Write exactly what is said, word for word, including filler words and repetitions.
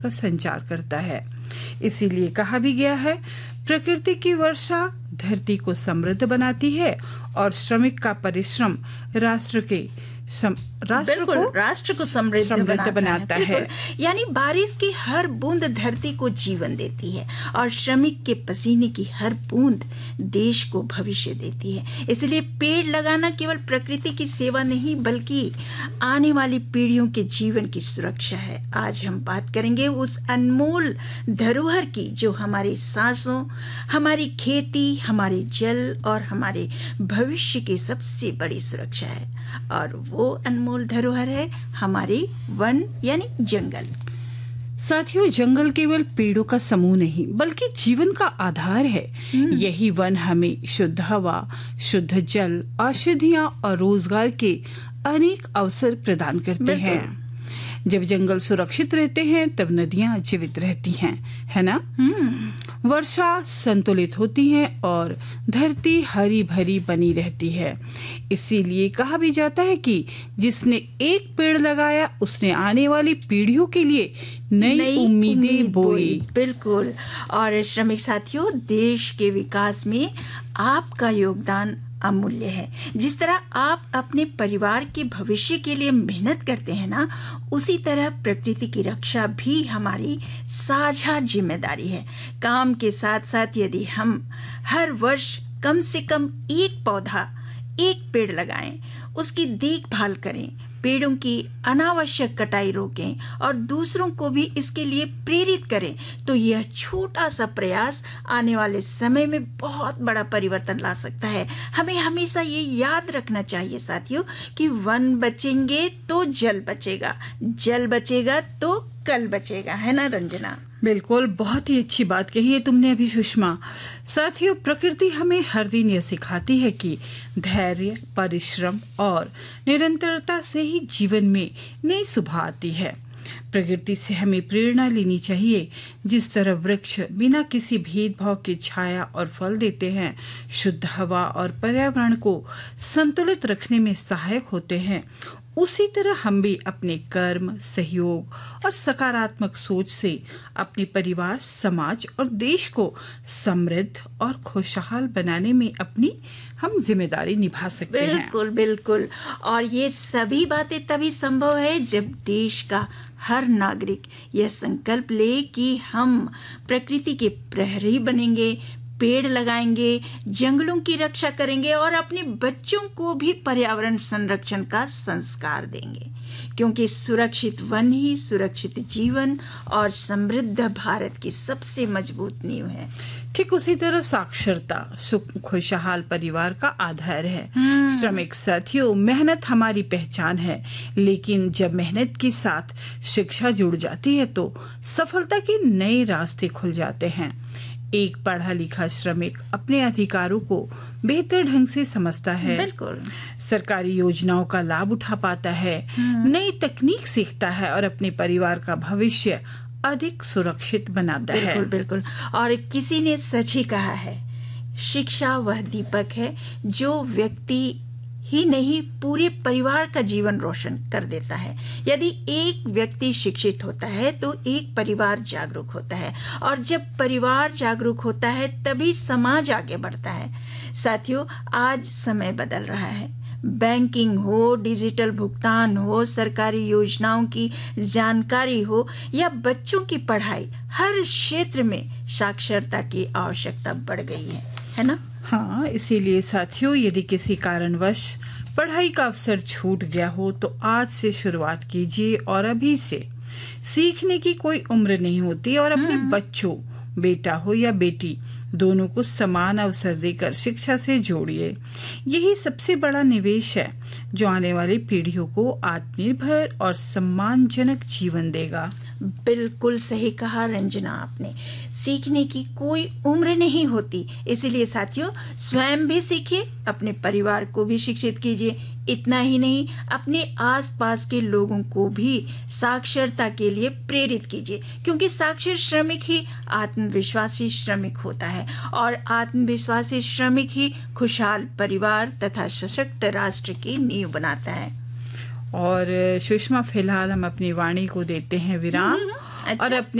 का संचार करता है। इसीलिए कहा भी गया है, प्रकृति की वर्षा धरती को समृद्ध बनाती है और श्रमिक का परिश्रम राष्ट्र के सम, राष्ट्र को राष्ट्र को समृद्ध, समृद्ध बनाता, बनाता है, है। यानी बारिश की हर बूंद धरती को जीवन देती है और श्रमिक के पसीने की हर बूंद देश को भविष्य देती है। इसलिए पेड़ लगाना केवल प्रकृति की सेवा नहीं बल्कि आने वाली पीढ़ियों के जीवन की सुरक्षा है। आज हम बात करेंगे उस अनमोल धरोहर की जो हमारी सांसों, हमारी खेती, हमारे जल और हमारे भविष्य की सबसे बड़ी सुरक्षा है, और वो अनमोल धरोहर है हमारे वन यानी जंगल। साथियों, जंगल केवल पेड़ों का समूह नहीं बल्कि जीवन का आधार है। यही वन हमें शुद्ध हवा, शुद्ध जल, औषधियां और रोजगार के अनेक अवसर प्रदान करते हैं। जब जंगल सुरक्षित रहते हैं तब नदियां जीवित रहती हैं, है ना? वर्षा संतुलित होती है और धरती हरी भरी बनी रहती है। इसीलिए कहा भी जाता है कि जिसने एक पेड़ लगाया उसने आने वाली पीढ़ियों के लिए नई उम्मीदें बोई। बिल्कुल। और श्रमिक साथियों, देश के विकास में आपका योगदान अमूल्य है। जिस तरह आप अपने परिवार के भविष्य के लिए मेहनत करते हैं ना, उसी तरह प्रकृति की रक्षा भी हमारी साझा जिम्मेदारी है। काम के साथ साथ यदि हम हर वर्ष कम से कम एक पौधा, एक पेड़ लगाएं, उसकी देखभाल करें, पेड़ों की अनावश्यक कटाई रोकें और दूसरों को भी इसके लिए प्रेरित करें, तो यह छोटा सा प्रयास आने वाले समय में बहुत बड़ा परिवर्तन ला सकता है। हमें हमेशा ये याद रखना चाहिए साथियों कि वन बचेंगे तो जल बचेगा, जल बचेगा तो कल बचेगा, है ना रंजना? बिल्कुल, बहुत ही अच्छी बात कही है तुमने अभी सुषमा। साथियों, प्रकृति हमें हर दिन यह सिखाती है कि धैर्य, परिश्रम और निरंतरता से ही जीवन में नई सुबह आती है। प्रकृति से हमें प्रेरणा लेनी चाहिए। जिस तरह वृक्ष बिना किसी भेदभाव के छाया और फल देते हैं, शुद्ध हवा और पर्यावरण को संतुलित रखने में सहायक होते हैं, उसी तरह हम भी अपने कर्म, सहयोग और सकारात्मक सोच से अपने परिवार, समाज और देश को समृद्ध और खुशहाल बनाने में अपनी हम जिम्मेदारी निभा सकते हैं। बिल्कुल बिल्कुल। और ये सभी बातें तभी संभव है जब देश का हर नागरिक यह संकल्प ले कि हम प्रकृति के प्रहरी बनेंगे, पेड़ लगाएंगे, जंगलों की रक्षा करेंगे और अपने बच्चों को भी पर्यावरण संरक्षण का संस्कार देंगे, क्योंकि सुरक्षित वन ही सुरक्षित जीवन और समृद्ध भारत की सबसे मजबूत नींव है। ठीक उसी तरह साक्षरता सुख खुशहाल परिवार का आधार है। श्रमिक साथियों, मेहनत हमारी पहचान है, लेकिन जब मेहनत के साथ शिक्षा जुड़ जाती है तो सफलता के नए रास्ते खुल जाते हैं। एक पढ़ा लिखा श्रमिक अपने अधिकारों को बेहतर ढंग से समझता है, बिल्कुल, सरकारी योजनाओं का लाभ उठा पाता है, नई तकनीक सीखता है और अपने परिवार का भविष्य अधिक सुरक्षित बनाता बिल्कुल, है। बिल्कुल बिल्कुल। और किसी ने सच ही कहा है, शिक्षा वह दीपक है जो व्यक्ति ही नहीं पूरे परिवार का जीवन रोशन कर देता है। यदि एक व्यक्ति शिक्षित होता है तो एक परिवार जागरूक होता है, और जब परिवार जागरूक होता है तभी समाज आगे बढ़ता है। साथियों, आज समय बदल रहा है। बैंकिंग हो, डिजिटल भुगतान हो, सरकारी योजनाओं की जानकारी हो या बच्चों की पढ़ाई, हर क्षेत्र में साक्षरता की आवश्यकता बढ़ गई है, है ना? हाँ, इसीलिए साथियों, यदि किसी कारणवश पढ़ाई का अवसर छूट गया हो तो आज से शुरुआत कीजिए। और अभी से सीखने की कोई उम्र नहीं होती, और अपने बच्चों, बेटा हो या बेटी, दोनों को समान अवसर देकर शिक्षा से जोड़िए। यही सबसे बड़ा निवेश है जो आने वाली पीढ़ियों को आत्मनिर्भर और सम्मानजनक जीवन देगा। बिल्कुल सही कहा रंजना आपने, सीखने की कोई उम्र नहीं होती। इसीलिए साथियों, स्वयं भी सीखिए, अपने परिवार को भी शिक्षित कीजिए। इतना ही नहीं, अपने आसपास के लोगों को भी साक्षरता के लिए प्रेरित कीजिए, क्योंकि साक्षर श्रमिक ही आत्मविश्वासी श्रमिक होता है, और आत्मविश्वासी श्रमिक ही खुशहाल परिवार तथा सशक्त राष्ट्र की नींव बनाता है। और सुषमा, फिलहाल हम अपनी वाणी को देते हैं विराम और अपने